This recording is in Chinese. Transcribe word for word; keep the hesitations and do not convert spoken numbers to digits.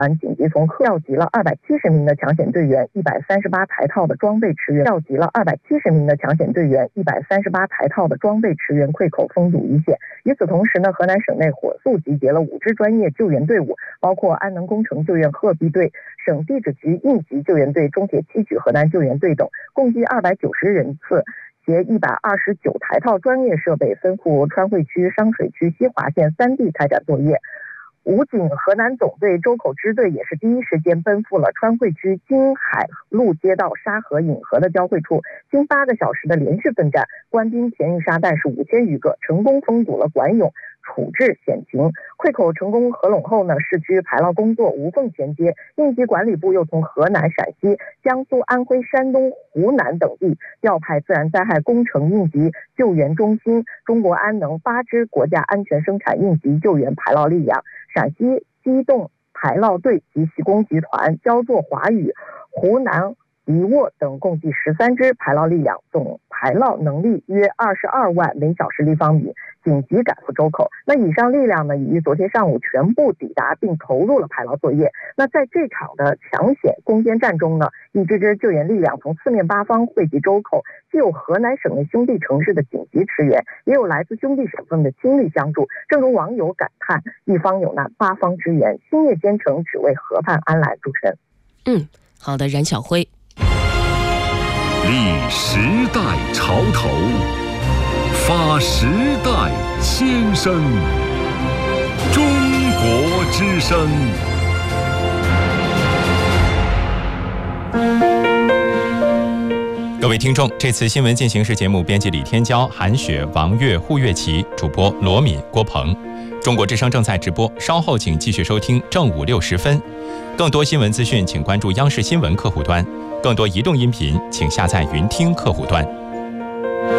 紧急从调集了二百七十名的抢险队员、一百三十八台套的装备驰援，调集了二百七十名的抢险队员、一百三十八台套的装备驰援溃口封堵一线。与此同时呢，河南省内火速集结了五支专业救援队伍，包括安能工程救援鹤壁队、省地质局应急救援队、中铁七局河南救援队等，共计二百九十人次，携一百二十九台套专业设备，分赴川汇区、商水区、西华县三地开展作业。武警河南总队周口支队也是第一时间奔赴了川汇区金海路街道沙河引河的交汇处，经八个小时的连续奋战，官兵填运沙袋是五千余个，成功封堵了管涌处置险情。溃口成功合拢后呢，市区排涝工作无缝衔接，应急管理部又从河南、陕西、江苏、安徽、山东、湖南等地调派自然灾害工程应急救援中心、中国安能八支国家安全生产应急救援排涝力量、陕西机动排涝队及习工集团、焦作华宇、湖南迪沃等共计十三支排涝力量，总排涝能力约二十二万每小时立方米，紧急赶赴周口。那以上力量呢，已于昨天上午全部抵达并投入了排涝作业。那在这场的抢险攻坚战中呢，一支支救援力量从四面八方汇集周口，既有河南省内兄弟城市的紧急驰援，也有来自兄弟省份的倾力相助。正如网友感叹，一方有难，八方支援，星夜兼程，只为河畔安澜。主持人， 嗯，好的，冉晓辉。 立时代潮头，发时代先声，中国之声。 各位听众，这次新闻进行时节目编辑李天骄、韩雪、王悦、胡月琪，主播罗敏、郭鹏。中国之声正在直播，稍后请继续收听正午六时分。更多新闻资讯，请关注央视新闻客户端。更多移动音频，请下载云听客户端。